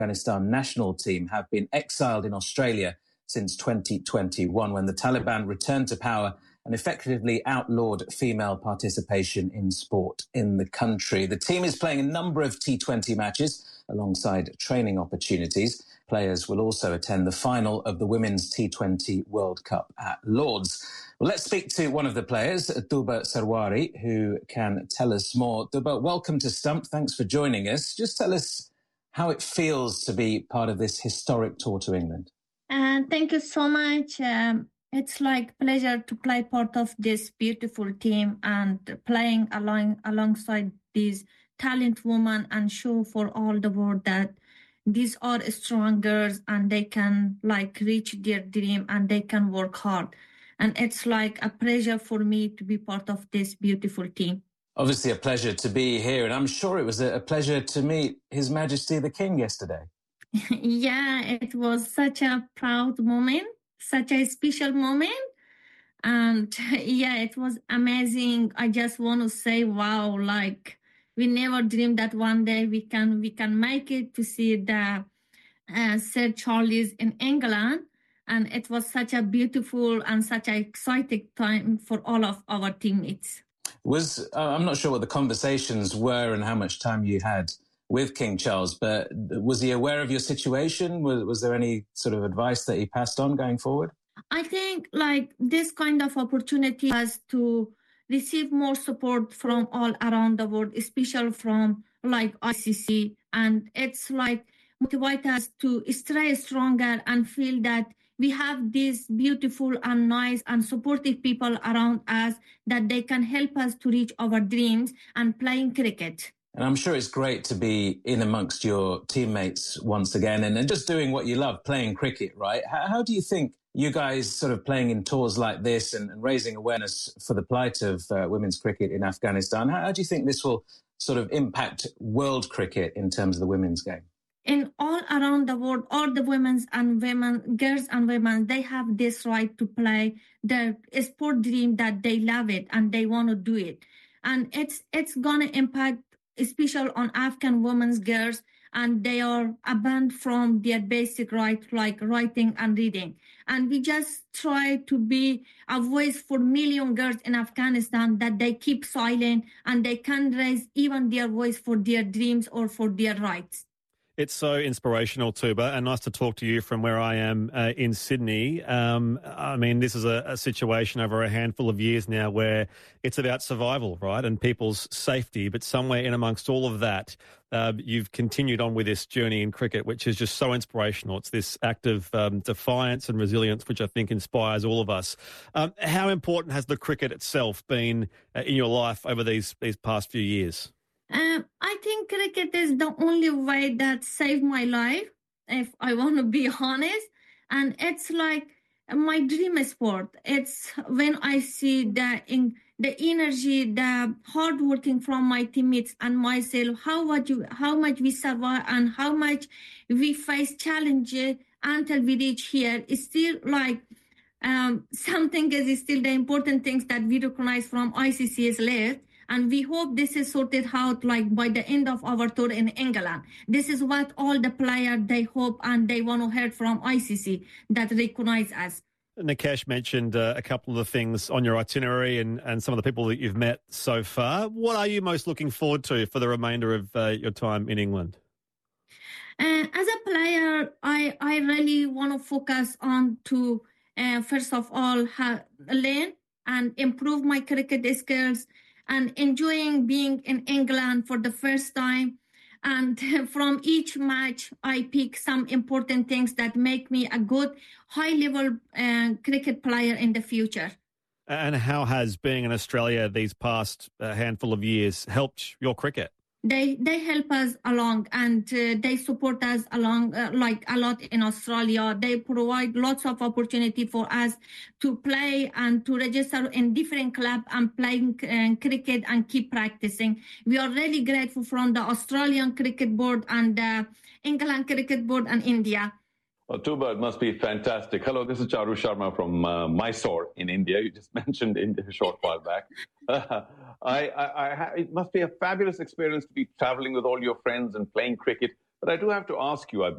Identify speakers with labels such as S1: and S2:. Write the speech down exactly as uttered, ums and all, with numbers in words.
S1: Afghanistan national team have been exiled in Australia since twenty twenty-one, when the Taliban returned to power and effectively outlawed female participation in sport in the country. The team is playing a number of T twenty matches alongside training opportunities. Players will also attend the final of the Women's T twenty World Cup at Lord's. Well, let's speak to one of the players, Tuba Sarwari, who can tell us more. Tuba, welcome to Stump. Thanks for joining us. Just tell us how it feels to be part of this historic tour to England.
S2: And uh, thank you so much. Um, it's like pleasure to play part of this beautiful team and playing along alongside these talented women and show for all the world that these are strong girls and they can like reach their dream and they can work hard. And it's like a pleasure for me to be part of this beautiful team.
S1: Obviously a pleasure to be here, and I'm sure it was a pleasure to meet His Majesty the King yesterday.
S2: Yeah, it was such a proud moment, such a special moment. And yeah, it was amazing. I just want to say, wow, like we never dreamed that one day we can we can make it to see the uh, Sir Charles in England. And it was such a beautiful and such an exciting time for all of our teammates.
S1: Was uh, I'm not sure what the conversations were and how much time you had with King Charles, but was he aware of your situation? Was, was there any sort of advice that he passed on going forward?
S2: I think like this kind of opportunity was to receive more support from all around the world, especially from like I C C. And it's like motivate us to stay stronger and feel that we have these beautiful and nice and supportive people around us that they can help us to reach our dreams and playing cricket.
S1: And I'm sure it's great to be in amongst your teammates once again and, and just doing what you love, playing cricket, right? How, how do you think you guys sort of playing in tours like this and, and raising awareness for the plight of uh, women's cricket in Afghanistan, how, how do you think this will sort of impact world cricket in terms of the women's game?
S2: In all around the world, all the women's and women, girls and women, they have this right to play their sport dream that they love it and they want to do it. And it's it's going to impact especially on Afghan women's girls, and they are banned from their basic right, like writing and reading. And we just try to be a voice for million girls in Afghanistan that they keep silent and they can raise even their voice for their dreams or for their rights.
S3: It's so inspirational, Tuba, and nice to talk to you from where I am uh, in Sydney. Um, I mean, this is a, a situation over a handful of years now where it's about survival, right, and people's safety. But somewhere in amongst all of that, uh, you've continued on with this journey in cricket, which is just so inspirational. It's this act of um, defiance and resilience, which I think inspires all of us. Um, how important has the cricket itself been uh, in your life over these these past few years?
S2: Um, I think cricket is the only way that saved my life, if I want to be honest. And it's like my dream sport. It's when I see the in, the energy, the hard working from my teammates and myself, how much how much we survive and how much we face challenges until we reach here. It's still like um, something is still the important things that we recognize from I C C's list. And we hope this is sorted out like by the end of our tour in England. This is what all the players, they hope and they want to hear from I C C that recognize us.
S3: Nikesh mentioned uh, a couple of the things on your itinerary and, and some of the people that you've met so far. What are you most looking forward to for the remainder of uh, your time in England?
S2: Uh, as a player, I, I really want to focus on to, uh, first of all, ha- learn and improve my cricket skills, and enjoying being in England for the first time. And from each match, I pick some important things that make me a good high-level uh, cricket player in the future.
S3: And how has being in Australia these past uh, handful of years helped your cricket?
S2: They they help us along and uh, they support us along uh, like a lot in Australia. They provide lots of opportunity for us to play and to register in different clubs and playing uh, cricket and keep practicing. We are really grateful from the Australian Cricket Board and the England Cricket Board and India.
S4: Well, Tuba, it must be fantastic. Hello, this is Charu Sharma from uh, Mysore in India. You just mentioned India a short while back. Uh, I, I, I, it must be a fabulous experience to be traveling with all your friends and playing cricket. But I do have to ask you, I